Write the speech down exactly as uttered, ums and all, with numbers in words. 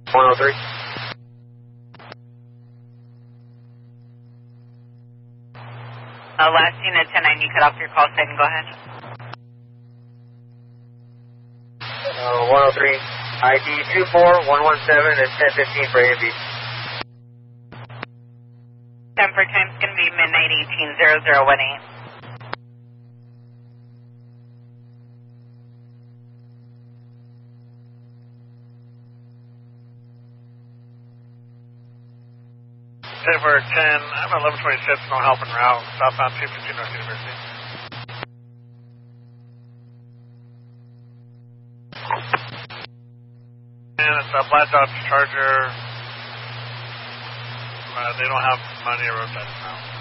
one oh three. Uh, last unit ten ninety, cut off your call sign, go ahead. Uh, one oh three, I D two four one one seven and ten fifteen for A and B. Temper time's going to be midnight eighteen zero zero one eight. Temper ten, I'm at eleven twenty-six, no help en route, southbound two fifteen North University. And it's a Black Dodge Charger. Uh, they don't have money or roadside now.